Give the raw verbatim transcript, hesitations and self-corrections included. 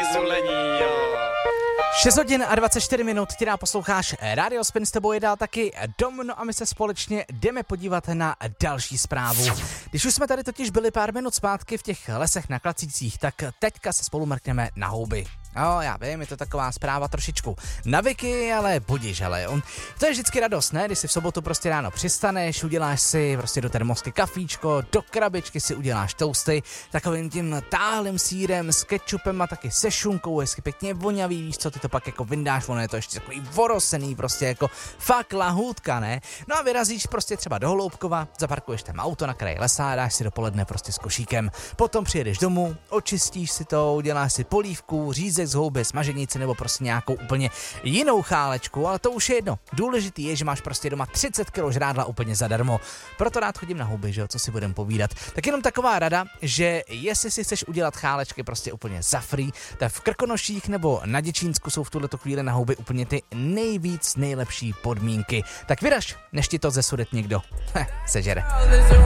zulení, jo. šest hodin a dvacet čtyři minut, ty dá posloucháš Radio Spin, s tebou je dál taky Dom, no a my se společně jdeme podívat na další zprávu. Když už jsme tady totiž byli pár minut zpátky v těch lesech na Klacících, tak teďka se spolu mrkneme na houby. Jo, já vím, je to taková zpráva trošičku na Wiki, ale budiš, ale on, to je vždycky radost, ne? Když si v sobotu prostě ráno přistaneš, uděláš si prostě do termosky kafíčko, do krabičky si uděláš toasty, takovým tím táhlým sýrem s kečupem a taky se šunkou, hezky pěkně vonavý, víš co, ty to pak jako vyndáš, ono je to ještě takový vorosený, prostě jako fakt lahůdka, ne? No a vyrazíš prostě třeba do Holoubkova, zaparkuješ tam auto na kraji lesa, dáš si dopoledne prostě s košíkem, potom přijedeš domů, očistíš si to, uděláš si polívku, řízek z houby, smaženici nebo prostě nějakou úplně jinou chálečku, ale to už je jedno. Důležitý je, že máš prostě doma třicet kilo žrádla úplně zadarmo. Proto rád chodím na houby, že jo, co si budem povídat. Tak jenom taková rada, že jestli si chceš udělat chálečky prostě úplně za free, tak v Krkonoších nebo na Děčínsku jsou v tuhleto chvíli na houby úplně ty nejvíc nejlepší podmínky. Tak vyraž, než ti to zesudet někdo sežere.